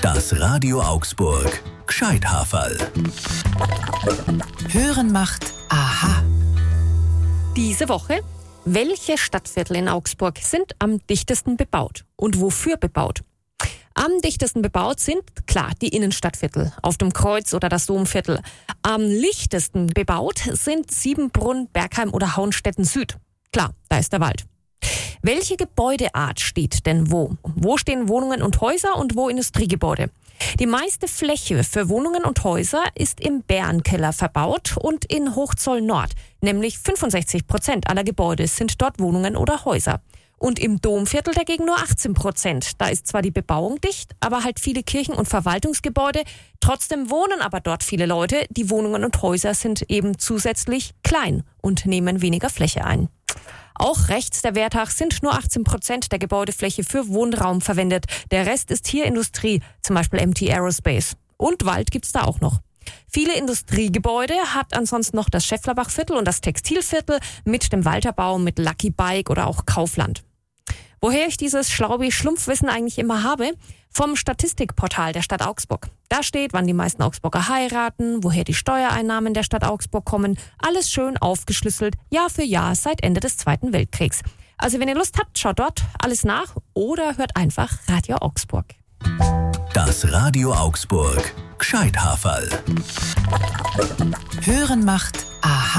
Das Radio Augsburg Gscheithaferl. Hören macht aha. Diese Woche: Welche Stadtviertel in Augsburg sind am dichtesten bebaut und wofür bebaut? Am dichtesten bebaut sind, klar, die Innenstadtviertel, auf dem Kreuz oder das Domviertel. Am lichtesten bebaut sind Siebenbrunn, Bergheim oder Hauenstetten Süd. Klar, da ist der Wald. Welche Gebäudeart steht denn wo? Wo stehen Wohnungen und Häuser und wo Industriegebäude? Die meiste Fläche für Wohnungen und Häuser ist im Bärenkeller verbaut und in Hochzoll Nord, nämlich 65% aller Gebäude sind dort Wohnungen oder Häuser. Und im Domviertel dagegen nur 18%. Da ist zwar die Bebauung dicht, aber halt viele Kirchen- und Verwaltungsgebäude. Trotzdem wohnen aber dort viele Leute. Die Wohnungen und Häuser sind eben zusätzlich klein und nehmen weniger Fläche ein. Auch rechts der Wertach sind nur 18% der Gebäudefläche für Wohnraum verwendet. Der Rest ist hier Industrie, zum Beispiel MT Aerospace. Und Wald gibt's da auch noch. Viele Industriegebäude hat ansonsten noch das Schäfflerbachviertel und das Textilviertel mit dem Walterbau, mit Lucky Bike oder auch Kaufland. Woher ich dieses Schlaubi-Schlumpfwissen eigentlich immer habe? Vom Statistikportal der Stadt Augsburg. Da steht, wann die meisten Augsburger heiraten, woher die Steuereinnahmen der Stadt Augsburg kommen. Alles schön aufgeschlüsselt, Jahr für Jahr seit Ende des Zweiten Weltkriegs. Also wenn ihr Lust habt, schaut dort alles nach oder hört einfach Radio Augsburg. Das Radio Augsburg Gscheithaferl. Hören macht aha.